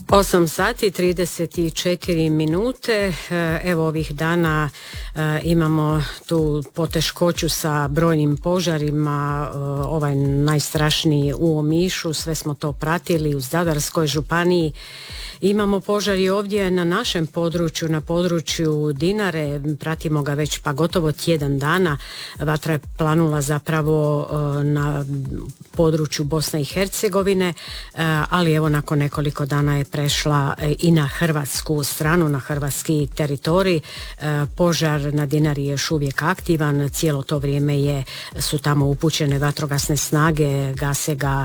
8 sati 34 minute. Evo ovih dana imamo tu poteškoću sa brojnim požarima, ovaj najstrašniji u Omišu, sve smo to pratili u Zadarskoj županiji. Imamo požar i ovdje na našem području, na području Dinare, pratimo ga već pa gotovo tjedan dana. Vatra je planula zapravo na području Bosne i Hercegovine, ali evo nakon nekoliko dana je prešla i na hrvatsku stranu, na hrvatski teritorij. Požar na Dinari je još uvijek aktivan, cijelo to vrijeme su tamo upućene vatrogasne snage, gase ga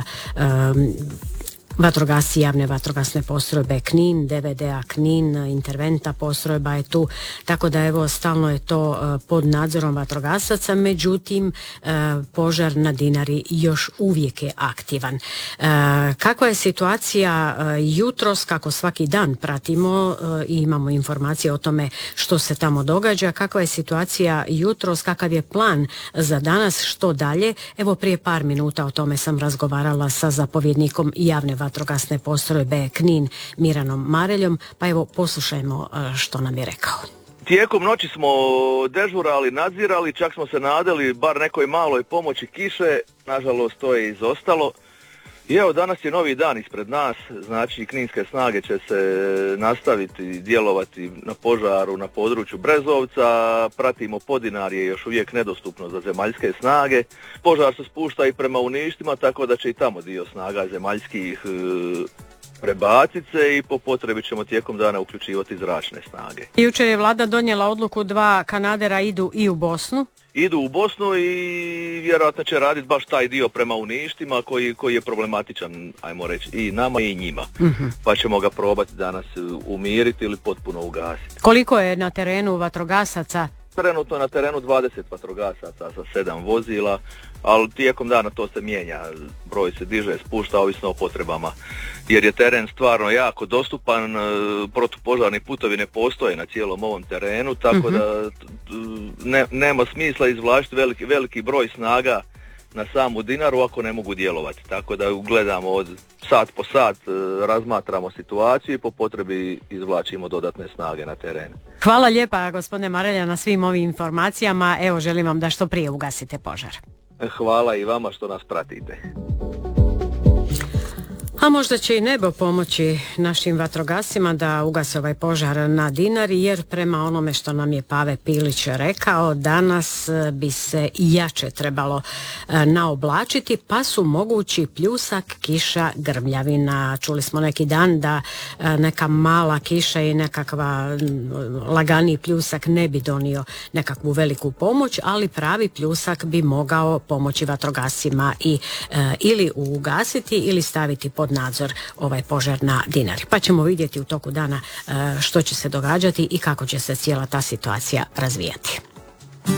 vatrogasci javne vatrogasne postrojbe Knin, DVD-a Knin, interventa postrojba je tu, tako da evo stalno je to pod nadzorom vatrogasaca, međutim požar na Dinari još uvijek je aktivan. Kakva je situacija jutros, kako svaki dan pratimo i imamo informacije o tome što se tamo događa, kakva je situacija jutros, kakav je plan za danas, što dalje? Evo prije par minuta o tome sam razgovarala sa zapovjednikom javne vatrogasne postrojbe Knin Miranom Mareljom, pa evo poslušajmo što nam je rekao. Tijekom noći smo dežurali, nadzirali, čak smo se nadali bar nekoj maloj pomoći kiše, nažalost to je izostalo. I evo danas je novi dan ispred nas, znači kninske snage će se nastaviti djelovati na požaru na području Brezovca, pratimo Podinarje, još uvijek nedostupno za zemaljske snage. Požar se spušta i prema Uništima, tako da će i tamo dio snaga zemaljskih prebaciti se i po potrebi ćemo tijekom dana uključivati zračne snage. Jučer je vlada donijela odluku, 2 kanadera idu i u Bosnu. Idu u Bosnu i vjerojatno će raditi baš taj dio prema Uništima koji je problematičan, ajmo reći, i nama i njima. Pa ćemo ga probati danas umiriti ili potpuno ugasiti. Koliko je na terenu vatrogasaca? Trenutno na terenu 20 vatrogasaca sa 7 vozila, ali tijekom dana to se mijenja, broj se diže, spušta, ovisno o potrebama. Jer je teren stvarno jako dostupan, protupožarni putovi ne postoje na cijelom ovom terenu, tako da nema smisla izvlačiti veliki broj snaga na samu Dinaru ako ne mogu djelovati. Tako da gledamo od sat po sat, razmatramo situaciju i po potrebi izvlačimo dodatne snage na terenu. Hvala lijepa gospodine Marelja na svim ovim informacijama. Evo želim vam da što prije ugasite požar. Hvala i vama što nas pratite. A možda će i nebo pomoći našim vatrogascima da ugase ovaj požar na Dinari, jer prema onome što nam je Pave Pilić rekao, danas bi se jače trebalo naoblačiti, pa su mogući pljusak, kiša, grmljavina. Čuli smo neki dan da neka mala kiša i nekakva laganiji pljusak ne bi donio nekakvu veliku pomoć, ali pravi pljusak bi mogao pomoći vatrogascima i ili ugasiti ili staviti pod nadzor ovaj požar na Dinari. Pa ćemo vidjeti u toku dana što će se događati i kako će se cijela ta situacija razvijati.